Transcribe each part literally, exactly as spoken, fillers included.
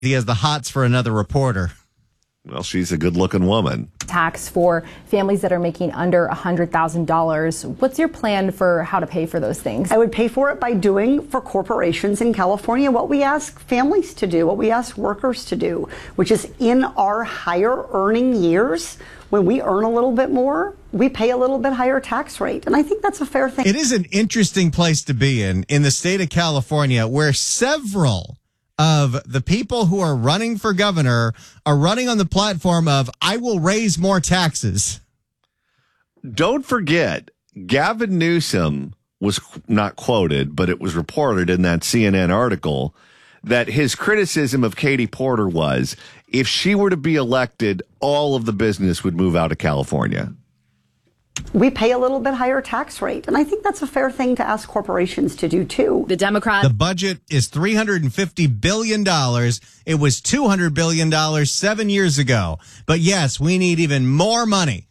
He has the hots for another reporter. Well, she's a good-looking woman. Tax for families that are making under one hundred thousand dollars. What's your plan for how to pay for those things? I would pay for it by doing for corporations in California what we ask families to do, what we ask workers to do, which is in our higher earning years, when we earn a little bit more, we pay a little bit higher tax rate. And I think that's a fair thing. It is an interesting place to be in, in the state of California, where several of the people who are running for governor are running on the platform of, I will raise more taxes. Don't forget, Gavin Newsom was not quoted, but it was reported in that C N N article that his criticism of Katie Porter was, if she were to be elected, all of the business would move out of California. We pay a little bit higher tax rate, and I think that's a fair thing to ask corporations to do, too. The Democrat. The budget is three hundred fifty billion dollars. It was two hundred billion dollars seven years ago. But yes, we need even more money.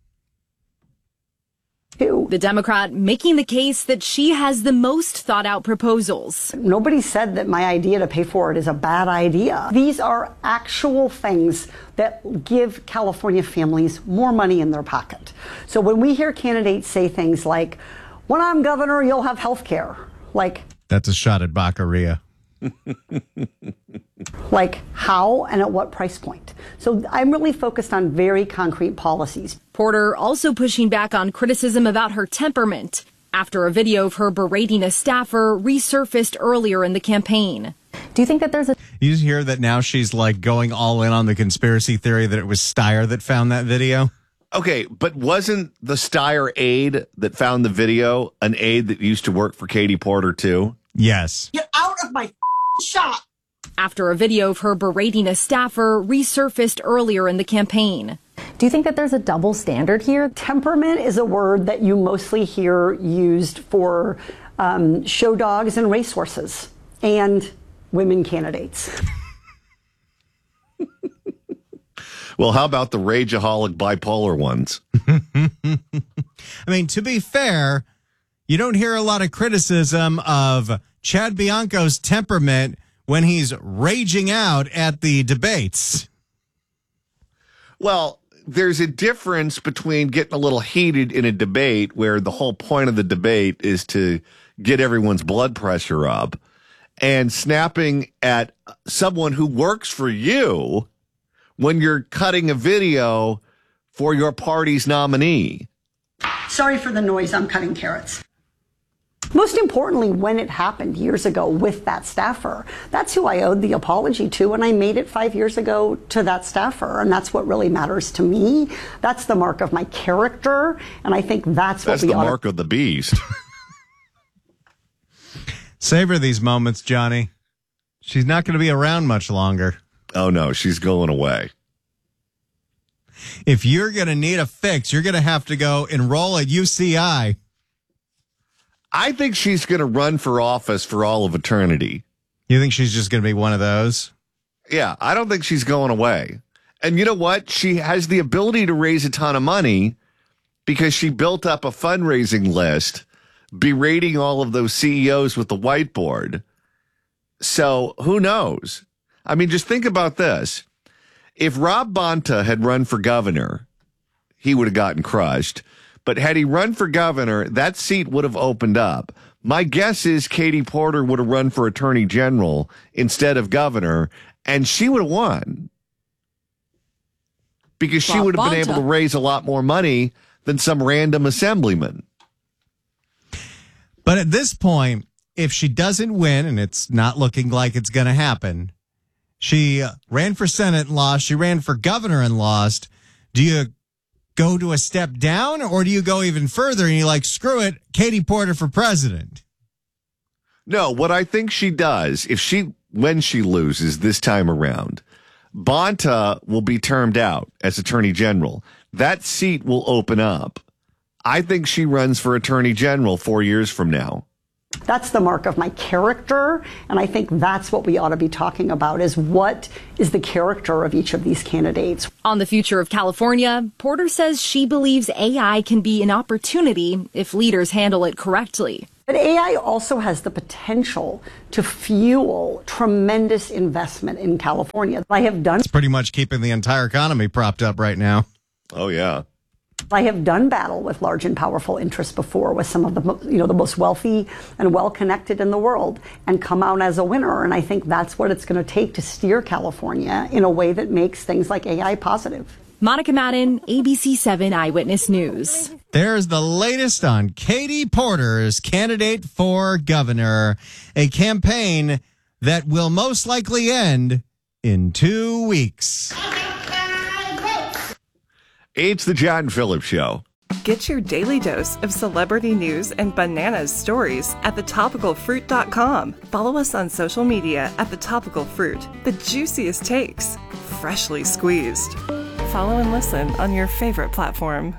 The Democrat making the case that she has the most thought out proposals. Nobody said that my idea to pay for it is a bad idea. These are actual things that give California families more money in their pocket. So when we hear candidates say things like, when I'm governor, you'll have health care, like... That's a shot at Baccaria. Like how and at what price point. So I'm really focused on very concrete policies. Porter also pushing back on criticism about her temperament after a video of her berating a staffer resurfaced earlier in the campaign. Do you think that there's a... You hear that now she's like going all in on the conspiracy theory that it was Steyer that found that video? Okay, but wasn't the Steyer aide that found the video an aide that used to work for Katie Porter too? Yes. Get out of my shop. After a video of her berating a staffer resurfaced earlier in the campaign. Do you think that there's a double standard here? Temperament is a word that you mostly hear used for um, show dogs and racehorses and women candidates. Well, how about the rageaholic bipolar ones? I mean, to be fair, you don't hear a lot of criticism of Chad Bianco's temperament when he's raging out at the debates. Well, there's a difference between getting a little heated in a debate where the whole point of the debate is to get everyone's blood pressure up and snapping at someone who works for you when you're cutting a video for your party's nominee. Sorry for the noise, I'm cutting carrots. Most importantly, when it happened years ago with that staffer, that's who I owed the apology to, and I made it five years ago to that staffer, and that's what really matters to me. That's the mark of my character, and I think that's what that's we the ought mark to- of the beast. Savor these moments, Johnny. She's not going to be around much longer. Oh, no, she's going away. If you're going to need a fix, you're going to have to go enroll at U C I. I think she's going to run for office for all of eternity. You think she's just going to be one of those? Yeah, I don't think she's going away. And you know what? She has the ability to raise a ton of money because she built up a fundraising list berating all of those C E Os with the whiteboard. So who knows? I mean, just think about this. If Rob Bonta had run for governor, he would have gotten crushed. But had he run for governor, that seat would have opened up. My guess is Katie Porter would have run for attorney general instead of governor, and she would have won. Because she Rob would have been Bonta. able to raise a lot more money than some random assemblyman. But at this point, if she doesn't win, and it's not looking like it's going to happen, she ran for Senate and lost. She ran for governor and lost. Do you go to a step down, or do you go even further and you like, screw it, Katie Porter for president? No, what I think she does, if she, when she loses this time around, Bonta will be termed out as attorney general. That seat will open up. I think she runs for attorney general four years from now. That's the mark of my character, and I think that's what we ought to be talking about, is what is the character of each of these candidates. On the future of California, Porter says she believes A I can be an opportunity if leaders handle it correctly. But A I also has the potential to fuel tremendous investment in California. I have done It's pretty much keeping the entire economy propped up right now. Oh, yeah. I have done battle with large and powerful interests before with some of the mo- you know the most wealthy and well-connected in the world and come out as a winner. And I think that's what it's going to take to steer California in a way that makes things like A I positive. Monica Madden, A B C seven Eyewitness News. There's the latest on Katie Porter's candidate for governor, a campaign that will most likely end in two weeks. It's the John Phillips Show. Get your daily dose of celebrity news and bananas stories at the topical fruit dot com. Follow us on social media at The Topical Fruit. The juiciest takes, freshly squeezed. Follow and listen on your favorite platform.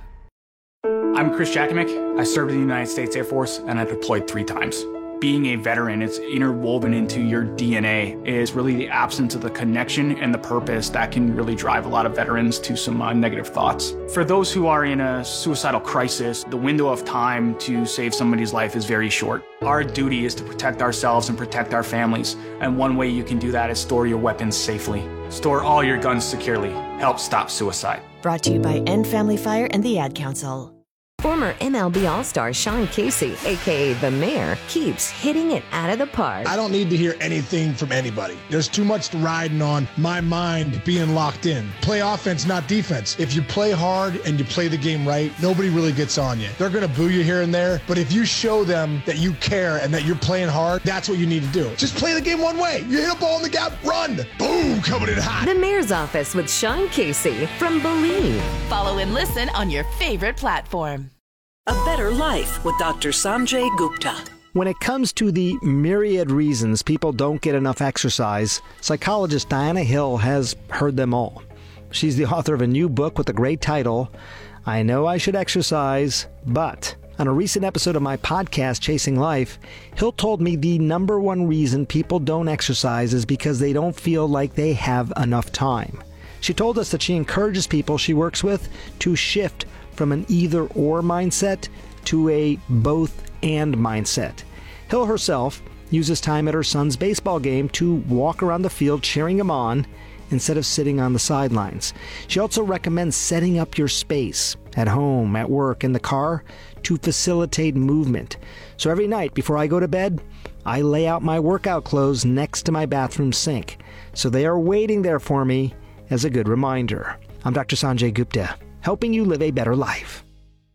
I'm Chris Jakimick. I served in the United States Air Force and I deployed three times. Being a veteran, it's interwoven into your D N A. It is really the absence of the connection and the purpose that can really drive a lot of veterans to some uh, negative thoughts. For those who are in a suicidal crisis, the window of time to save somebody's life is very short. Our duty is to protect ourselves and protect our families. And one way you can do that is store your weapons safely. Store all your guns securely. Help stop suicide. Brought to you by End Family Fire and the Ad Council. Former M L B All-Star Sean Casey, a k a. The Mayor, keeps hitting it out of the park. I don't need to hear anything from anybody. There's too much riding on my mind being locked in. Play offense, not defense. If you play hard and you play the game right, nobody really gets on you. They're going to boo you here and there, but if you show them that you care and that you're playing hard, that's what you need to do. Just play the game one way. You hit a ball in the gap, run. Boom, coming in hot. The Mayor's Office with Sean Casey from Believe. Follow and listen on your favorite platform. A Better Life with Doctor Sanjay Gupta. When it comes to the myriad reasons people don't get enough exercise, psychologist Diana Hill has heard them all. She's the author of a new book with the great title, I Know I Should Exercise, But. On a recent episode of my podcast, Chasing Life, Hill told me the number one reason people don't exercise is because they don't feel like they have enough time. She told us that she encourages people she works with to shift from an either-or mindset to a both-and mindset. Hill herself uses time at her son's baseball game to walk around the field cheering him on instead of sitting on the sidelines. She also recommends setting up your space at home, at work, in the car to facilitate movement. So every night before I go to bed, I lay out my workout clothes next to my bathroom sink, so they are waiting there for me as a good reminder. I'm Doctor Sanjay Gupta, helping you live a better life.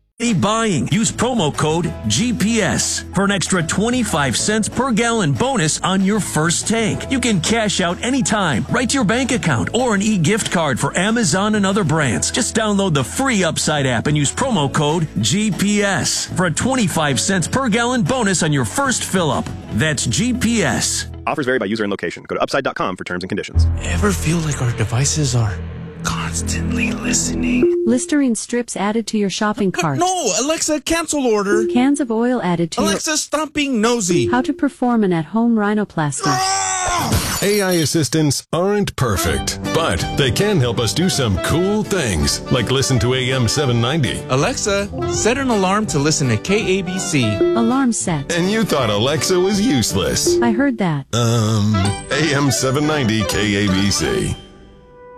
Buying. Use promo code G P S for an extra twenty-five cents per gallon bonus on your first tank. You can cash out anytime, right to your bank account, or an e-gift card for Amazon and other brands. Just download the free Upside app and use promo code G P S for a twenty-five cents per gallon bonus on your first fill-up. That's G P S. Offers vary by user and location. Go to upside dot com for terms and conditions. Ever feel like our devices are constantly listening? Listerine strips added to your shopping cart. No, Alexa, cancel order. Cans of oil added to Alexa, your... stop being nosy. How to perform an at-home rhinoplasty. A I assistants aren't perfect, but they can help us do some cool things, like listen to A M seven ninety. Alexa, set an alarm to listen to K A B C. Alarm set. And you thought Alexa was useless. I heard that. Um, A M seven ninety K A B C.